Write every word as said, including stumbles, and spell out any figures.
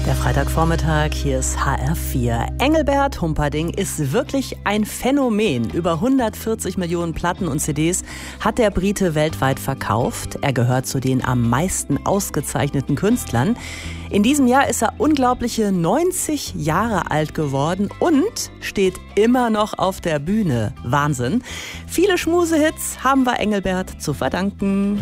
Der Freitagvormittag, hier ist H R vier. Engelbert Humperdinck ist wirklich ein Phänomen. Über hundertvierzig Millionen Platten und C Ds hat der Brite weltweit verkauft. Er gehört zu den am meisten ausgezeichneten Künstlern. In diesem Jahr ist er unglaubliche neunzig Jahre alt geworden und steht immer noch auf der Bühne. Wahnsinn. Viele Schmusehits haben wir Engelbert zu verdanken.